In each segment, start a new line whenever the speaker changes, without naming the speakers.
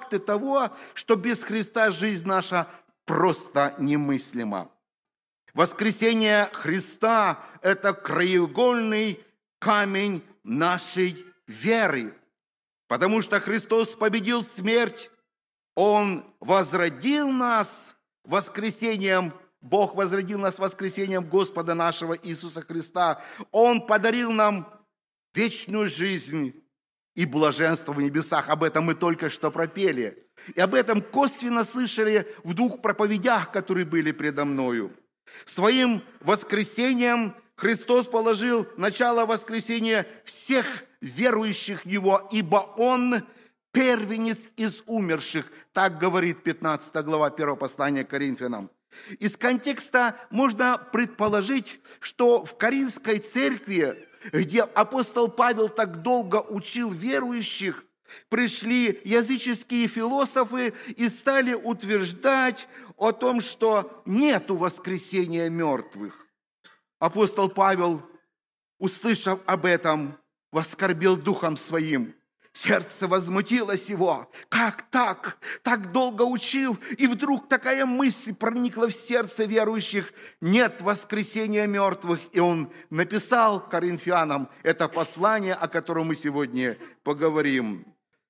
факты того, что без Христа жизнь наша просто немыслима. Воскресение Христа – это краеугольный камень нашей веры, потому что Христос победил смерть, Он возродил нас воскресением, Бог возродил нас воскресением Господа нашего Иисуса Христа. Он подарил нам вечную жизнь и блаженство в небесах. Об этом мы только что пропели. И об этом косвенно слышали в двух проповедях, которые были предо мною. Своим воскресением Христос положил начало воскресения всех верующих в Него, ибо Он первенец из умерших. Так говорит 15 глава 1 послания к Коринфянам. Из контекста можно предположить, что в Коринфской церкви, где апостол Павел так долго учил верующих, пришли языческие философы и стали утверждать о том, что нету воскресения мертвых. Апостол Павел, услышав об этом, воскорбел духом своим. Сердце возмутилось его. Как так? Так долго учил, и вдруг такая мысль проникла в сердце верующих. Нет воскресения мертвых. И он написал коринфянам это послание, о котором мы сегодня поговорим.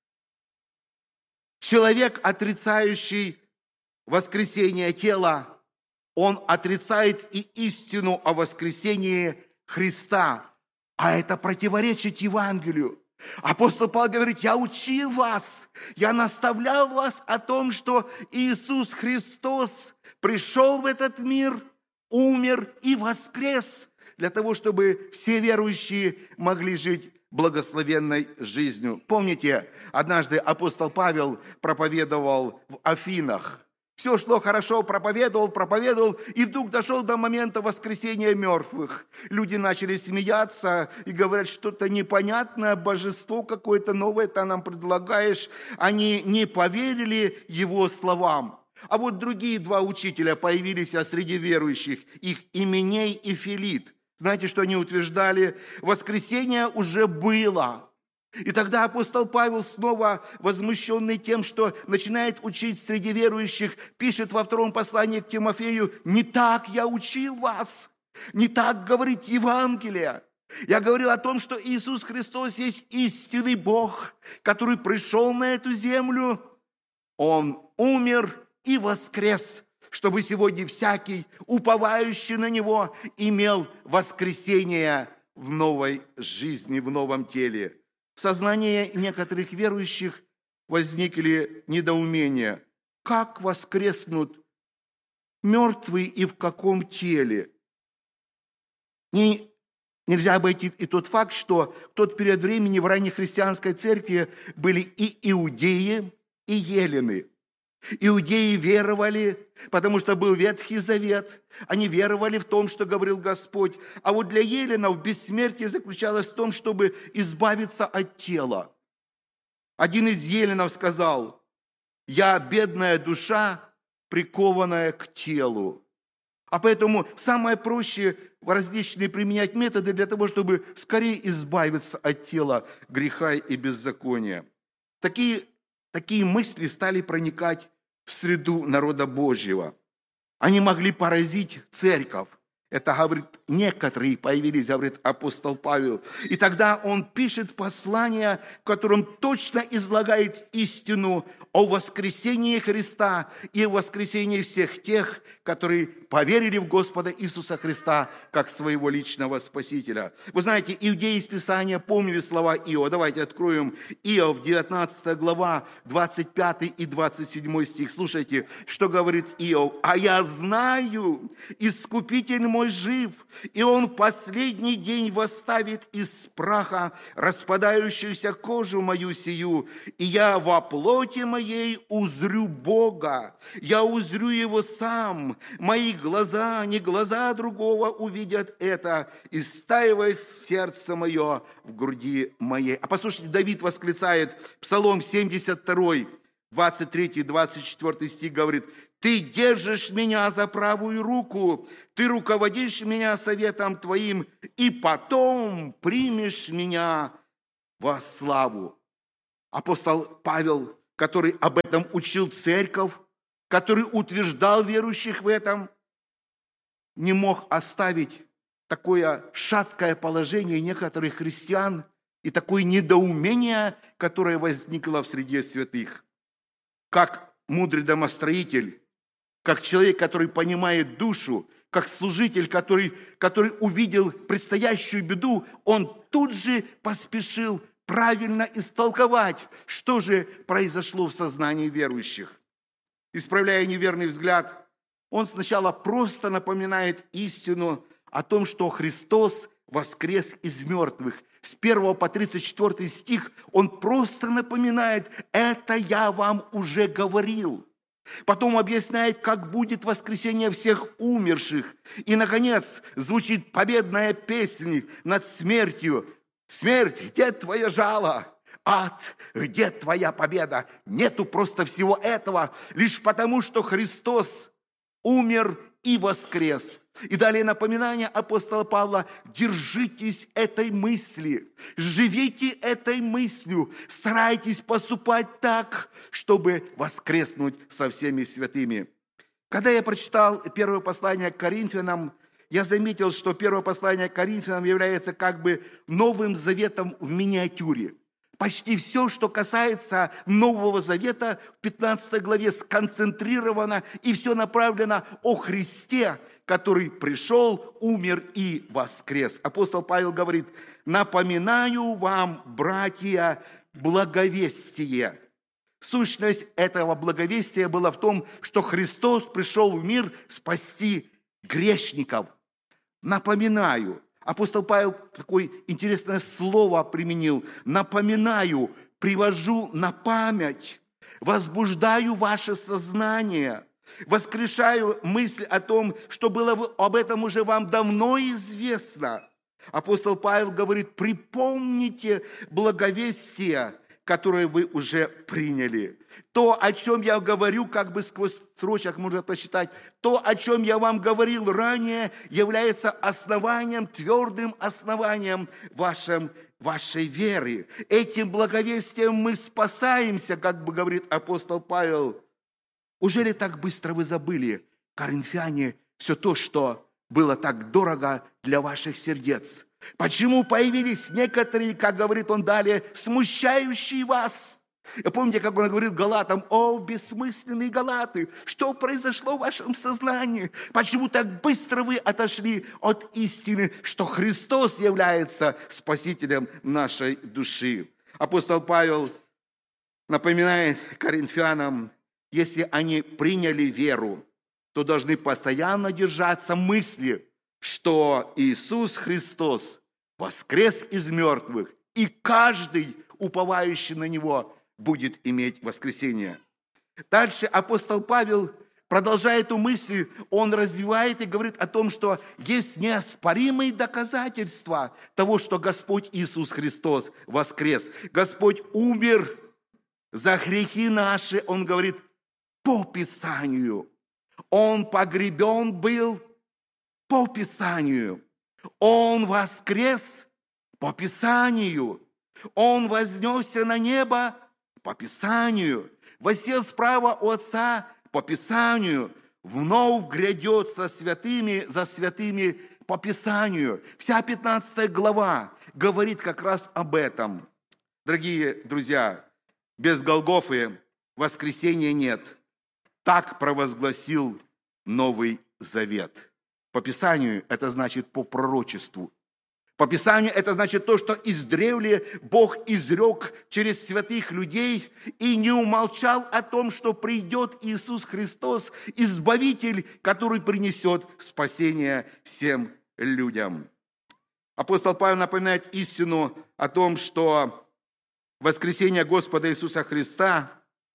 Человек, отрицающий воскресение тела, он отрицает и истину о воскресении Христа. А это противоречит Евангелию. Апостол Павел говорит: я учил вас, я наставлял вас о том, что Иисус Христос пришел в этот мир, умер и воскрес для того, чтобы все верующие могли жить благословенной жизнью. Помните, однажды апостол Павел проповедовал в Афинах. Все шло хорошо, проповедовал, и вдруг дошел до момента воскресения мертвых. Люди начали смеяться и говорят: что-то непонятное, божество какое-то новое ты нам предлагаешь. Они не поверили его словам. А вот другие два учителя появились среди верующих, их Именей и Филит. Знаете, что они утверждали? Воскресение уже было. И тогда апостол Павел, снова возмущенный тем, что начинает учить среди верующих, пишет во втором послании к Тимофею: «Не так я учил вас, не так говорит Евангелие. Я говорил о том, что Иисус Христос есть истинный Бог, который пришел на эту землю. Он умер и воскрес, чтобы сегодня всякий, уповающий на Него, имел воскресение в новой жизни, в новом теле». В сознании некоторых верующих возникли недоумения. Как воскреснут мертвые и в каком теле? Нельзя обойти и тот факт, что в тот период времени в раннехристианской церкви были и иудеи, и елены. Иудеи веровали, потому что был Ветхий Завет. Они веровали в том, что говорил Господь. А вот для еленов бессмертие заключалось в том, чтобы избавиться от тела. Один из еленов сказал: «Я бедная душа, прикованная к телу». А поэтому самое проще различные применять методы для того, чтобы скорее избавиться от тела греха и беззакония. Такие мысли стали проникать в среду народа Божьего. Они могли поразить церковь. Это, говорит, некоторые появились, говорит апостол Павел. И тогда он пишет послание, в котором точно излагает истину о воскресении Христа и о воскресении всех тех, которые поверили в Господа Иисуса Христа как своего личного Спасителя. Вы знаете, иудеи из Писания помнили слова Иова. Давайте откроем Иов, 19 глава, 25 и 27 стих. Слушайте, что говорит Иов. «А я знаю, Искупитель мой жив, и Он в последний день восставит из праха распадающуюся кожу мою сию, и я во плоти моей узрю Бога, я узрю Его сам, мои глаза, не глаза другого увидят это, и стаивает сердце мое в груди моей». А послушайте, Давид восклицает, Псалом 72, 23-24 стих говорит: «Ты держишь меня за правую руку, ты руководишь меня советом Твоим, и потом примешь меня во славу». Апостол Павел который об этом учил церковь, который утверждал верующих в этом, не мог оставить такое шаткое положение некоторых христиан и такое недоумение, которое возникло в среде святых. Как мудрый домостроитель, как человек, который понимает душу, как служитель, который увидел предстоящую беду, он тут же поспешил правильно истолковать, что же произошло в сознании верующих. Исправляя неверный взгляд, он сначала просто напоминает истину о том, что Христос воскрес из мертвых. С 1 по 34 стих он просто напоминает: это я вам уже говорил. Потом объясняет, как будет воскресение всех умерших. И, наконец, звучит победная песня над смертью. «Смерть, где твое жало? Ад, где твоя победа?» Нету просто всего этого, лишь потому, что Христос умер и воскрес. И далее напоминание апостола Павла: держитесь этой мысли, живите этой мыслью, старайтесь поступать так, чтобы воскреснуть со всеми святыми. Когда я прочитал первое послание к Коринфянам, я заметил, что первое послание к Коринфянам является как бы Новым Заветом в миниатюре. Почти все, что касается Нового Завета, в 15 главе сконцентрировано, и все направлено о Христе, который пришел, умер и воскрес. Апостол Павел говорит: «Напоминаю вам, братья, благовестие». Сущность этого благовестия была в том, что Христос пришел в мир спасти грешников. Напоминаю. Апостол Павел такое интересное слово применил. Напоминаю, привожу на память, возбуждаю ваше сознание, воскрешаю мысль о том, что было об этом уже вам давно известно. Апостол Павел говорит: припомните благовестие, которое вы уже приняли. То, о чем я говорю, как бы сквозь строчек можно прочитать, то, о чем я вам говорил ранее, является основанием, твердым основанием вашей веры. Этим благовестием мы спасаемся, как бы говорит апостол Павел. Ужели так быстро вы забыли, коринфяне, все то, что было так дорого для ваших сердец? Почему появились некоторые, как говорит он далее, смущающие вас? Помните, как он говорит галатам: «О, бессмысленные галаты, что произошло в вашем сознании? Почему так быстро вы отошли от истины, что Христос является Спасителем нашей души?» Апостол Павел напоминает коринфянам: если они приняли веру, то должны постоянно держаться мысли, что Иисус Христос воскрес из мертвых, и каждый, уповающий на Него, будет иметь воскресение. Дальше апостол Павел, продолжая эту мысль, он развивает и говорит о том, что есть неоспоримые доказательства того, что Господь Иисус Христос воскрес. Господь умер за грехи наши, он говорит, по Писанию. Он погребен был по Писанию. Он воскрес по Писанию. Он вознесся на небо по Писанию. Воссел справа у Отца по Писанию. Вновь грядет за святыми по Писанию. Вся 15 глава говорит как раз об этом. Дорогие друзья, без Голгофы воскресения нет. Так провозгласил Новый Завет. По Писанию это значит по пророчеству. По Писанию это значит то, что издревле Бог изрек через святых людей и не умолчал о том, что придет Иисус Христос, Избавитель, который принесет спасение всем людям. Апостол Павел напоминает истину о том, что воскресение Господа Иисуса Христа,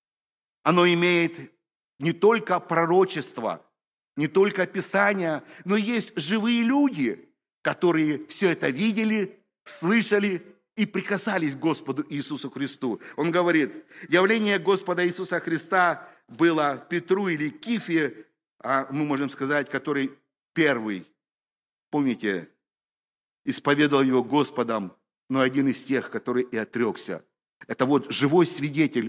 оно имеет не только пророчество, не только Писание, но есть живые люди, которые все это видели, слышали и прикасались к Господу Иисусу Христу. Он говорит, явление Господа Иисуса Христа было Петру или Кифе, мы можем сказать, который первый, помните, исповедовал его Господом, но один из тех, который и отрекся. Это вот живой свидетель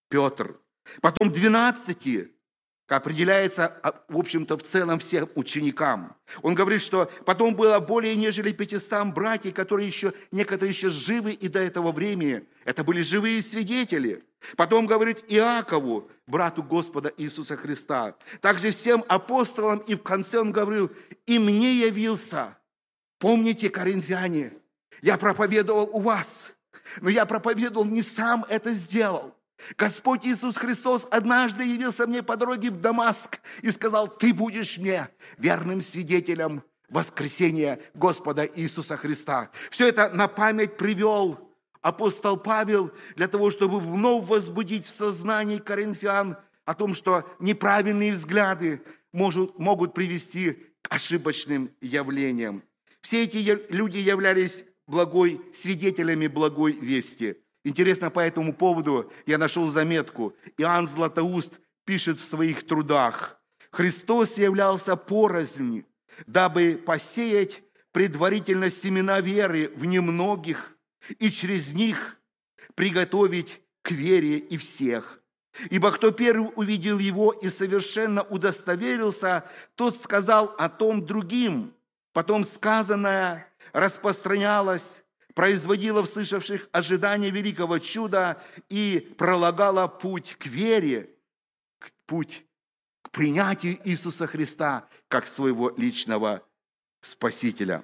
Петр. Потом 12, определяется, в общем-то, в целом всем ученикам. Он говорит, что потом было более нежели 500 братьев, некоторые еще живы и до этого времени. Это были живые свидетели. Потом говорит Иакову, брату Господа Иисуса Христа. Также всем апостолам, и в конце он говорил, и мне явился. Помните, коринфяне, я проповедовал у вас, но я проповедовал, не сам это сделал. Господь Иисус Христос однажды явился мне по дороге в Дамаск и сказал, ты будешь мне верным свидетелем воскресения Господа Иисуса Христа. Все это на память привел апостол Павел для того, чтобы вновь возбудить в сознании коринфян о том, что неправильные взгляды могут привести к ошибочным явлениям. Все эти люди являлись свидетелями благой вести. Интересно, по этому поводу я нашел заметку. Иоанн Златоуст пишет в своих трудах: «Христос являлся порознь, дабы посеять предварительно семена веры в немногих и через них приготовить к вере и всех. Ибо кто первый увидел его и совершенно удостоверился, тот сказал о том другим. Потом сказанное распространялось, производила в слышавших ожидание великого чуда и пролагала путь к вере, путь к принятию Иисуса Христа как своего личного Спасителя».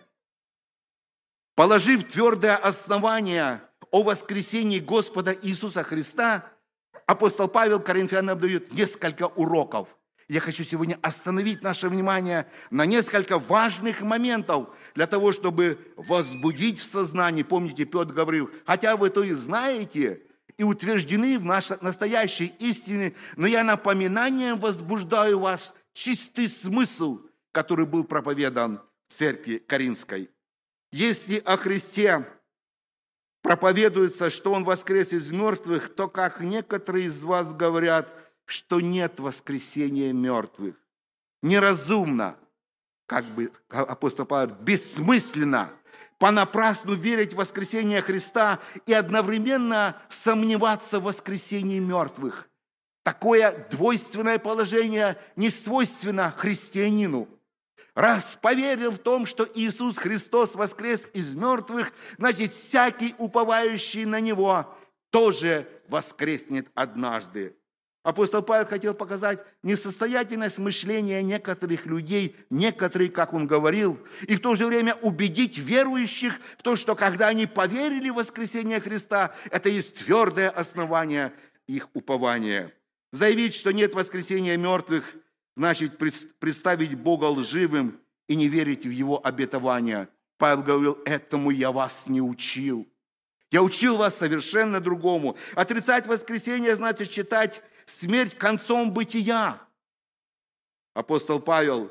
Положив твердое основание о воскресении Господа Иисуса Христа, апостол Павел коринфянам дает несколько уроков. Я хочу сегодня остановить наше внимание на несколько важных моментов для того, чтобы возбудить в сознании. Помните, Петр говорил, хотя вы то и знаете и утверждены в нашей настоящей истине, но я напоминанием возбуждаю вас чистый смысл, который был проповедан в церкви Коринфской. Если о Христе проповедуется, что Он воскрес из мертвых, то, как некоторые из вас говорят, что нет воскресения мертвых. Неразумно, как бы апостол Павел, бессмысленно, понапрасну верить в воскресение Христа и одновременно сомневаться в воскресении мертвых. Такое двойственное положение не свойственно христианину. Раз поверил в том, что Иисус Христос воскрес из мертвых, значит, всякий, уповающий на Него, тоже воскреснет однажды. Апостол Павел хотел показать несостоятельность мышления некоторых людей, некоторые, как он говорил, и в то же время убедить верующих в том, что когда они поверили в воскресение Христа, это есть твердое основание их упования. Заявить, что нет воскресения мертвых, значит представить Бога лживым и не верить в Его обетования. Павел говорил, этому я вас не учил. Я учил вас совершенно другому. Отрицать воскресение значит считать смерть концом бытия. Апостол Павел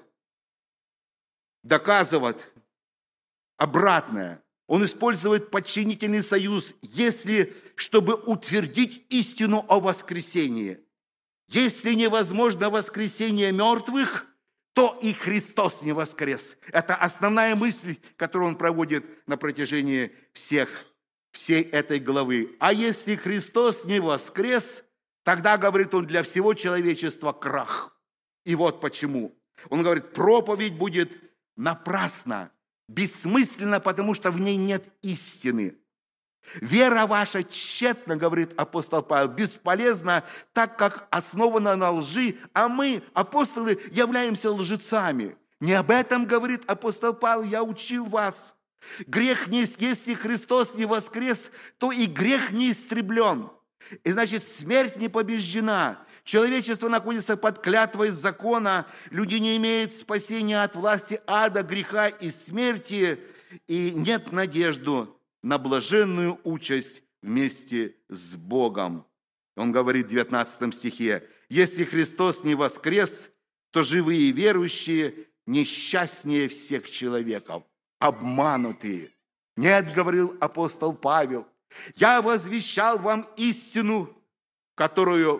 доказывает обратное. Он использует подчинительный союз, чтобы утвердить истину о воскресении. Если невозможно воскресение мертвых, то и Христос не воскрес. Это основная мысль, которую он проводит на протяжении всей этой главы. А если Христос не воскрес, тогда, говорит он, для всего человечества крах. И вот почему. Он говорит, проповедь будет напрасна, бессмысленна, потому что в ней нет истины. Вера ваша тщетна, говорит апостол Павел, бесполезна, так как основана на лжи, а мы, апостолы, являемся лжецами. Не об этом, говорит апостол Павел, я учил вас. Грех не, если Христос не воскрес, то и грех не истреблен. И значит, смерть не побеждена. Человечество находится под клятвой закона. Люди не имеют спасения от власти ада, греха и смерти. И нет надежды на блаженную участь вместе с Богом. Он говорит в 19 стихе, если Христос не воскрес, то живые верующие несчастнее всех человеков, обманутые. Нет, говорил апостол Павел, я возвещал вам истину, которую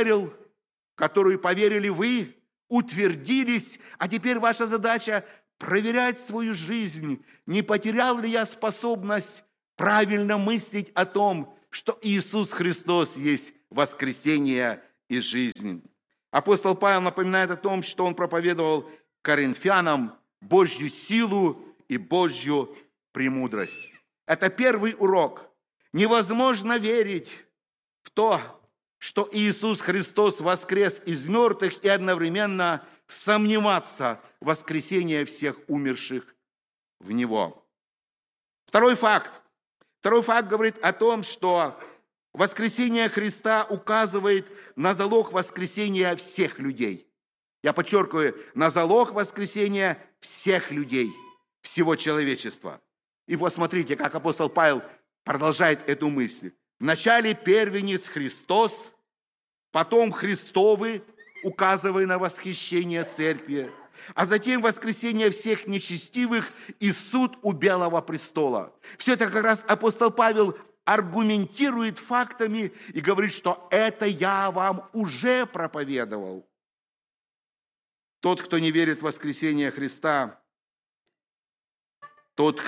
поверили вы, утвердились, а теперь ваша задача проверять свою жизнь, не потерял ли я способность правильно мыслить о том, что Иисус Христос есть воскресение и жизнь. Апостол Павел напоминает о том, что он проповедовал коринфянам Божью силу и Божью премудрость. Это первый урок. Невозможно верить в то, что Иисус Христос воскрес из мертвых, и одновременно сомневаться в воскресении всех умерших в Него. Второй факт говорит о том, что воскресение Христа указывает на залог воскресения всех людей. Я подчеркиваю, на залог воскресения всех людей, всего человечества. И вот смотрите, как апостол Павел продолжает эту мысль. Вначале первенец Христос, потом Христовы, указывая на восхищение церкви, а затем воскресение всех нечестивых и суд у Белого престола. Все это как раз апостол Павел аргументирует фактами и говорит, что это я вам уже проповедовал. Тот, кто не верит в воскресение Христа, тот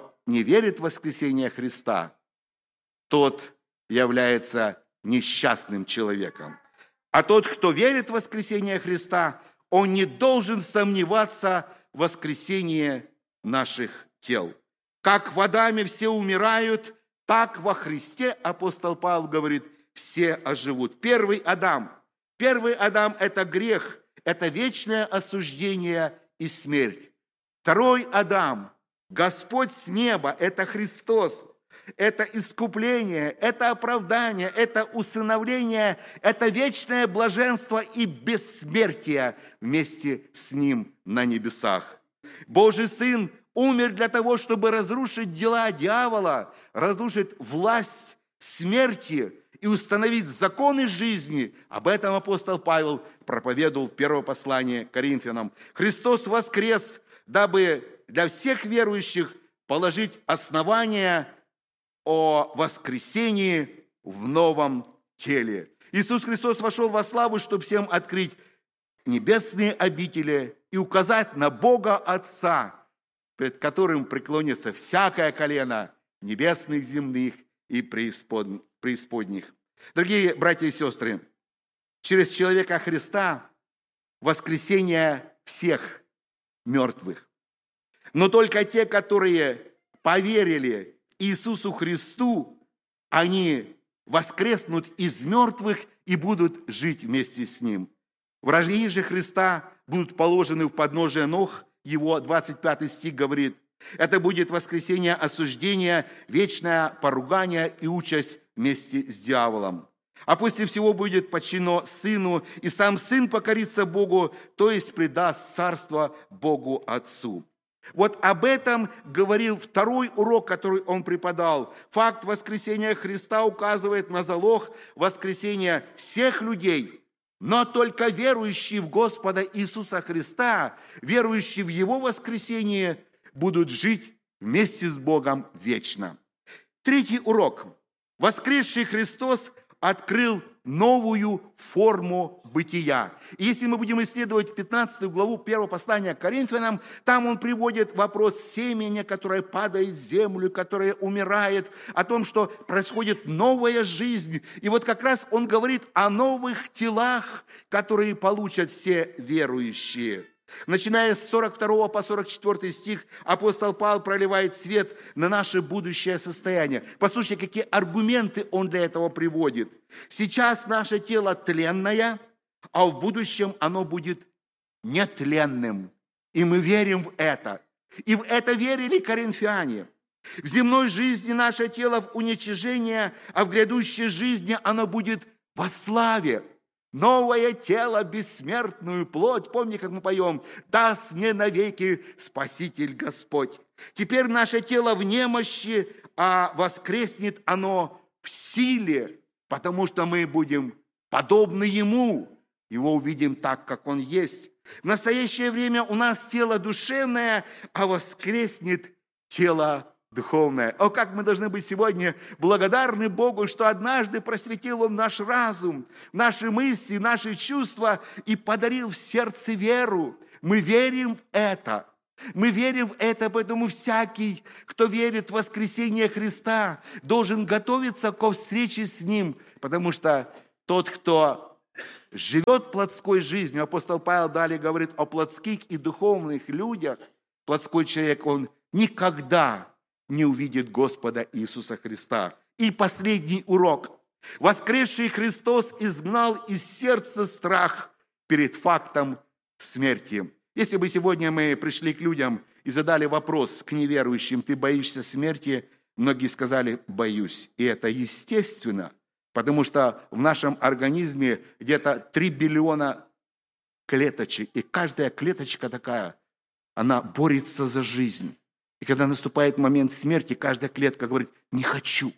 является несчастным человеком. А тот, кто верит в воскресение Христа, он не должен сомневаться в воскресении наших тел. Как в Адаме все умирают, так во Христе, апостол Павел говорит, все оживут. Первый Адам – это грех, это вечное осуждение и смерть. Второй Адам – Господь с неба, это Христос. Это искупление, это оправдание, это усыновление, это вечное блаженство и бессмертие вместе с Ним на небесах. Божий Сын умер для того, чтобы разрушить дела дьявола, разрушить власть смерти и установить законы жизни. Об этом апостол Павел проповедовал в первом послании к Коринфянам. Христос воскрес, дабы для всех верующих положить основания о воскресении в новом теле. Иисус Христос вошел во славу, чтобы всем открыть небесные обители и указать на Бога Отца, пред которым преклонится всякое колено небесных, земных и преисподних. Дорогие братья и сестры, через человека Христа воскресение всех мертвых. Но только те, которые поверили Иисусу Христу, они воскреснут из мертвых и будут жить вместе с Ним. Враги же Христа будут положены в подножие ног Его. 25 стих говорит, это будет воскресение осуждения, вечное поругание и участь вместе с дьяволом. А после всего будет подчинено Сыну, и сам Сын покорится Богу, то есть предаст царство Богу Отцу. Вот об этом говорил второй урок, который он преподал. Факт воскресения Христа указывает на залог воскресения всех людей, но только верующие в Господа Иисуса Христа, верующие в Его воскресение, будут жить вместе с Богом вечно. Третий урок. Воскресший Христос открыл новую форму бытия. И если мы будем исследовать 15 главу 1 послания к Коринфянам, там он приводит вопрос семени, которое падает в землю, которое умирает, о том, что происходит новая жизнь. И вот как раз он говорит о новых телах, которые получат все верующие. Начиная с 42 по 44 стих, апостол Павел проливает свет на наше будущее состояние. Послушайте, какие аргументы он для этого приводит. Сейчас наше тело тленное, а в будущем оно будет нетленным. И мы верим в это. И в это верили коринфяне. В земной жизни наше тело в уничижении, а в грядущей жизни оно будет во славе. Новое тело, бессмертную плоть, помни, как мы поем, даст мне навеки Спаситель Господь. Теперь наше тело в немощи, а воскреснет оно в силе, потому что мы будем подобны Ему, Его увидим так, как Он есть. В настоящее время у нас тело душевное, а воскреснет тело духовное. О, как мы должны быть сегодня благодарны Богу, что однажды просветил Он наш разум, наши мысли, наши чувства и подарил в сердце веру. Мы верим в это. Мы верим в это, поэтому всякий, кто верит в воскресение Христа, должен готовиться ко встрече с Ним, потому что тот, кто живет плотской жизнью, апостол Павел далее говорит о плотских и духовных людях, плотской человек, он никогда не увидит Господа Иисуса Христа. И последний урок. Воскресший Христос изгнал из сердца страх перед фактом смерти. Если бы сегодня мы пришли к людям и задали вопрос к неверующим: ты боишься смерти? Многие сказали: боюсь. И это естественно, потому что в нашем организме где-то 3 биллиона клеточек, и каждая клеточка такая, она борется за жизнь. И когда наступает момент смерти, каждая клетка говорит: не хочу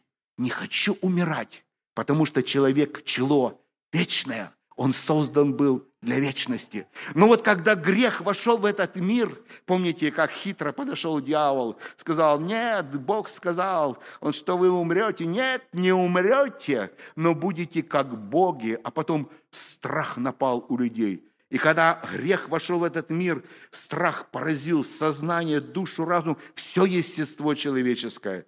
умирать, потому что человек – чело вечное, он создан был для вечности. Но вот когда грех вошел в этот мир, помните, как хитро подошел дьявол, сказал: нет, Бог сказал, что вы умрете. Нет, не умрете, но будете как боги. А потом страх напал у людей. И когда грех вошел в этот мир, страх поразил сознание, душу, разум, все естество человеческое.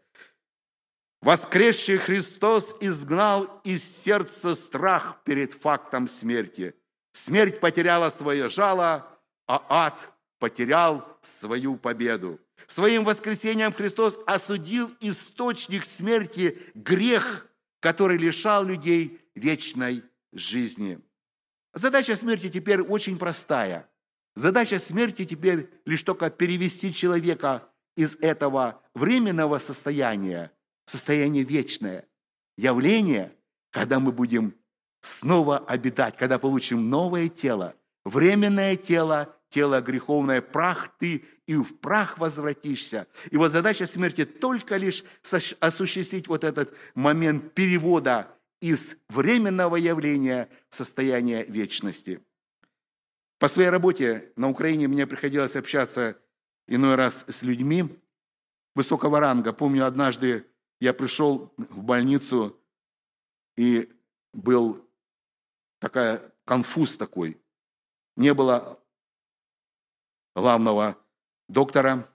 Воскресший Христос изгнал из сердца страх перед фактом смерти. Смерть потеряла свое жало, а ад потерял свою победу. Своим воскресением Христос осудил источник смерти, грех, который лишал людей вечной жизни. Задача смерти теперь очень простая. Задача смерти теперь лишь только перевести человека из этого временного состояния в состояние вечное. Явление, когда мы будем снова обитать, когда получим новое тело, временное тело, тело греховное, прах ты, и в прах возвратишься. И вот задача смерти только лишь осуществить вот этот момент перевода из временного явления в состояние вечности. По своей работе на Украине мне приходилось общаться иной раз с людьми высокого ранга. Помню, однажды я пришел в больницу, и был конфуз такой. Не было главного доктора.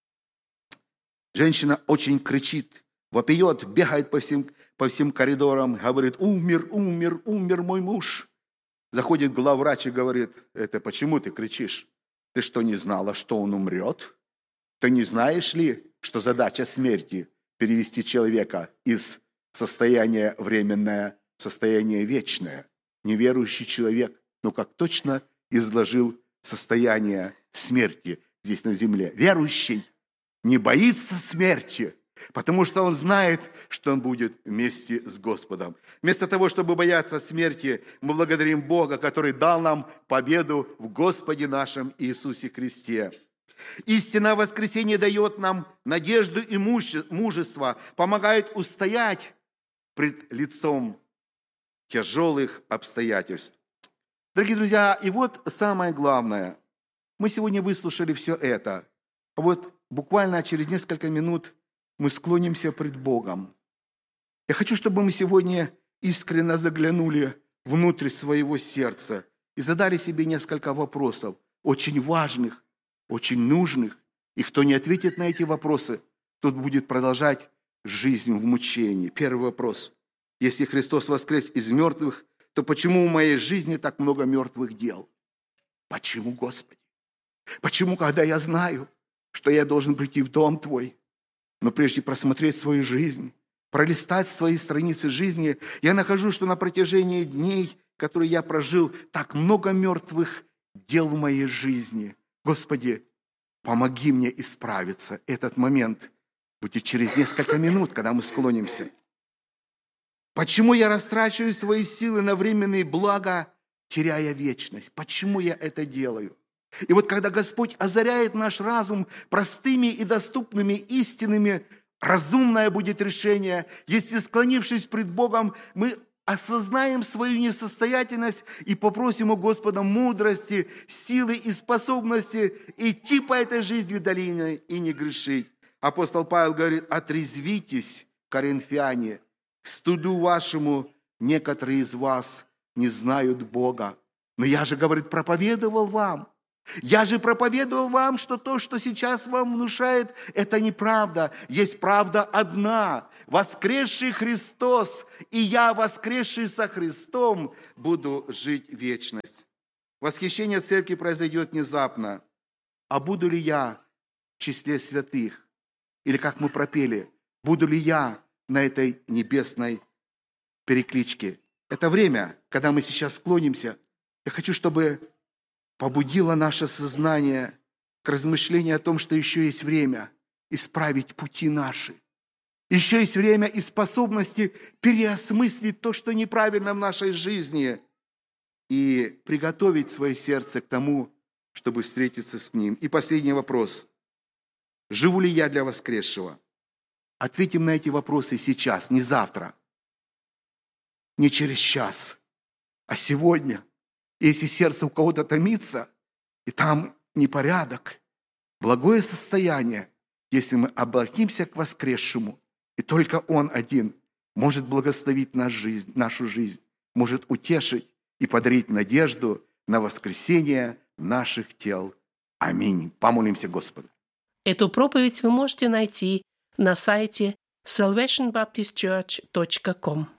Женщина очень кричит, вопиет, бегает по всем коридорам, говорит: умер мой муж. Заходит главврач и говорит: это почему ты кричишь? Ты что, не знала, что он умрет? Ты не знаешь ли, что задача смерти – перевести человека из состояния временное в состояние вечное? Неверующий человек, как точно изложил состояние смерти здесь на земле. Верующий не боится смерти, потому что он знает, что он будет вместе с Господом. Вместо того, чтобы бояться смерти, мы благодарим Бога, который дал нам победу в Господе нашем Иисусе Христе. Истина воскресения дает нам надежду и мужество, помогает устоять пред лицом тяжелых обстоятельств. Дорогие друзья, и вот самое главное. Мы сегодня выслушали все это. А вот буквально через несколько минут мы склонимся пред Богом. Я хочу, чтобы мы сегодня искренне заглянули внутрь своего сердца и задали себе несколько вопросов, очень важных, очень нужных. И кто не ответит на эти вопросы, тот будет продолжать жизнь в мучении. Первый вопрос. Если Христос воскрес из мертвых, то почему в моей жизни так много мертвых дел? Почему, Господи? Почему, когда я знаю, что я должен прийти в дом Твой, но прежде просмотреть свою жизнь, пролистать свои страницы жизни, я нахожу, что на протяжении дней, которые я прожил, так много мертвых дел в моей жизни. Господи, помоги мне исправиться. Этот момент будет через несколько минут, когда мы склонимся. Почему я растрачиваю свои силы на временные блага, теряя вечность? Почему я это делаю? И вот когда Господь озаряет наш разум простыми и доступными истинами, разумное будет решение, если, склонившись пред Богом, мы осознаем свою несостоятельность и попросим у Господа мудрости, силы и способности идти по этой жизни долиной и не грешить. Апостол Павел говорит: отрезвитесь, коринфяне, к стыду вашему некоторые из вас не знают Бога. Но я же, говорит, проповедовал вам. Я же проповедовал вам, что то, что сейчас вам внушает, это неправда. Есть правда одна. Воскресший Христос, и я, воскресший со Христом, буду жить вечность. Восхищение церкви произойдет внезапно. А буду ли я в числе святых? Или, как мы пропели, буду ли я на этой небесной перекличке? Это время, когда мы сейчас склонимся. Я хочу, чтобы побудило наше сознание к размышлению о том, что еще есть время исправить пути наши. Еще есть время и способности переосмыслить то, что неправильно в нашей жизни, и приготовить свое сердце к тому, чтобы встретиться с Ним. И последний вопрос. Живу ли я для воскресшего? Ответим на эти вопросы сейчас, не завтра, не через час, а сегодня. Если сердце у кого-то томится, и там непорядок, благое состояние, если мы обратимся к воскресшему, и только Он один может благословить нашу жизнь, может утешить и подарить надежду на воскресение наших тел. Аминь. Помолимся Господу.
Эту проповедь вы можете найти на сайте salvationbaptistchurch.com.